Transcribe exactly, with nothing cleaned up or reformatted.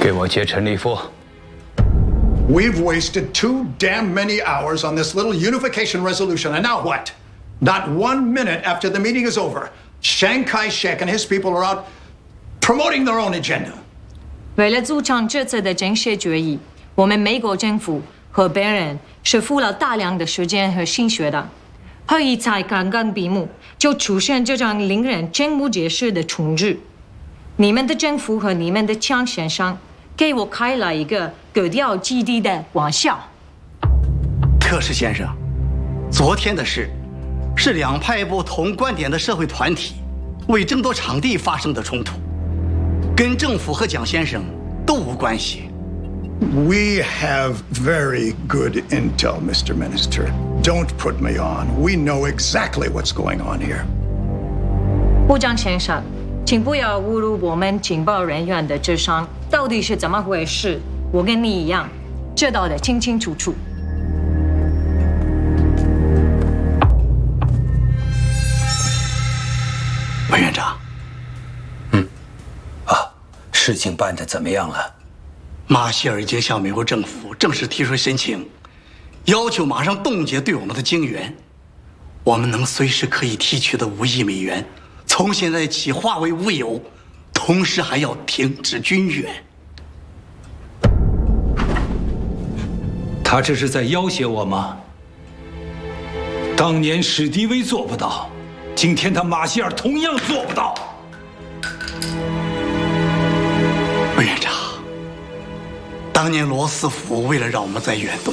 给我接陈立夫。 We've wasted too damn many hours on this little unification resolution, and now what? Not one minute after the meeting is over, Chiang Kai-shek and his people are out promoting their own agenda. 为了组成这次的正式决议，我们美国政府和别人是付了大量的时间和心血的。会议才刚刚闭幕，就出现这种令人瞠目结舌的冲突。你们的政府和你们的江先生给我开了一个格调极低的玩笑。 特使先生，昨天的事是两派不同观点的社会团体为争夺场地发生的冲突，跟政府和蒋先生都无关系。 We have very good intel, Mister Minister. Don't put me on. We know exactly what's going on here. 部长先生，请不要侮辱我们情报人员的智商。到底是怎么回事？我跟你一样，知道的清清楚楚。 委员长， 嗯，啊，事情办得怎么样了？ 马歇尔已经向美国政府正式提出申请，要求马上冻结对我们的经援。我们能随时可以提取的五亿美元，从现在起化为乌有，同时还要停止军援。 他这是在要挟我吗？当年史迪威做不到，今天他马歇尔同样做不到。 委员长。 当年罗斯福为了让我们在远东